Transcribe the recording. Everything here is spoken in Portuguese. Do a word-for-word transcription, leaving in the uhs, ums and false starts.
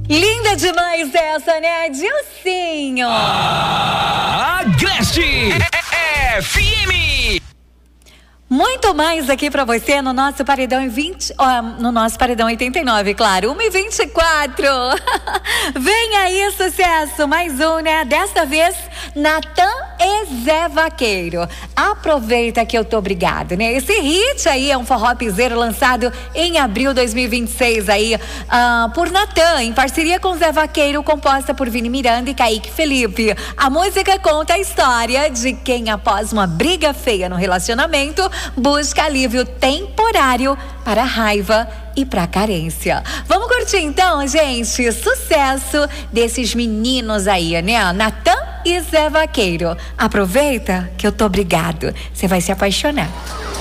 Linda demais essa, né? Dilcinho. Agreste F M. Muito mais aqui pra você no nosso paredão em vinte, ó, no nosso paredão oitenta e nove, claro, uma e vinte e quatro. Vem aí, sucesso, mais um, né? Desta vez, Natan e Zé Vaqueiro. Aproveita que eu tô obrigado, né? Esse hit aí é um forró piseiro lançado em abril de dois mil e vinte e seis aí, uh, por Natan, em parceria com Zé Vaqueiro, composta por Vini Miranda e Kaique Felipe. A música conta a história de quem, após uma briga feia no relacionamento, busca alívio temporário para a raiva e para a carência. Vamos curtir então, gente, sucesso desses meninos aí, né? Natan e Zé Vaqueiro. Aproveita que eu tô obrigado. Você vai se apaixonar.